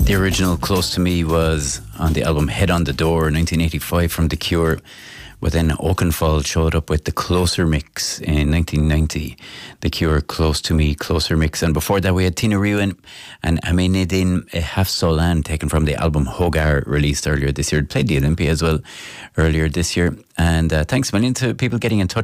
The original Close to Me was on the album Head on the Door, 1985, from The Cure. But then Oakenfold showed up with the Closer mix in 1990. The Cure, Close to Me, Closer mix. And before that we had Tina Ruin and Aminedin Hafsolan, taken from the album Hogar, released earlier this year. It played the Olympia as well earlier this year. And thanks a million to people getting in touch